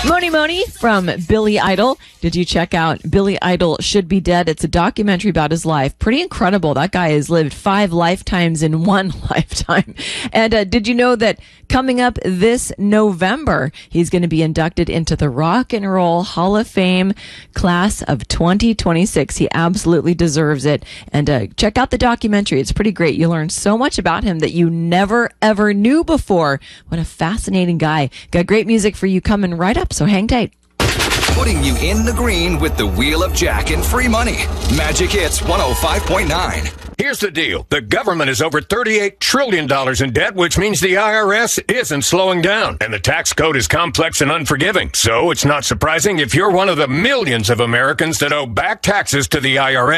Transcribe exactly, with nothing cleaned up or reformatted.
Moni Moni from Billy Idol. Did you check out Billy Idol Should Be Dead? It's a documentary about his life. Pretty incredible. That guy has lived five lifetimes in one lifetime. And uh, did you know that coming up this November, he's going to be inducted into the Rock and Roll Hall of Fame class of twenty twenty-six. He absolutely deserves it. And uh, check out the documentary. It's pretty great. You learn so much about him that you never, ever knew before. What a fascinating guy. Got great music for you coming right up. So hang tight. Putting you in the green with the Wheel of Jack and free money. Magic Hits one oh five point nine. Here's the deal. The government is over thirty-eight trillion dollars in debt, which means the I R S isn't slowing down. And the tax code is complex and unforgiving. So it's not surprising if you're one of the millions of Americans that owe back taxes to the I R S.